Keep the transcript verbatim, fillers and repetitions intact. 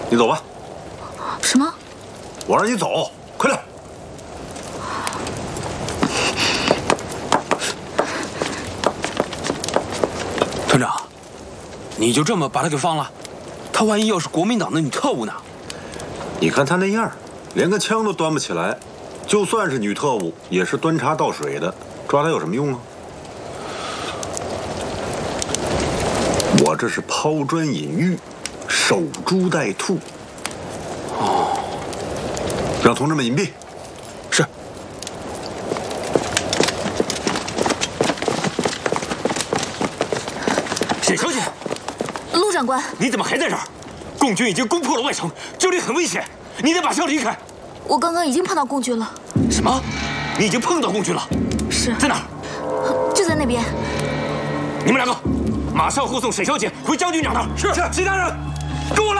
你走吧。 什么？ 我让你走，快点！ 团长，你就这么把他给放了？他万一要是国民党的女特务呢？ 你看他那样，连个枪都端不起来，就算是女特务，也是端茶倒水的，抓他有什么用啊？我这是抛砖引玉，守株待兔。哦，让同志们隐蔽。 是。 沈小姐， 陆长官， 你怎么还在这儿？共军已经攻破了外城，这里很危险，你得马上离开。 我刚刚已经碰到共军了。 什么？你已经碰到共军了？ 是。 在哪儿？ 就在那边。 你们两个，马上护送沈小姐回将军长那儿。 是。 其他人，跟我来。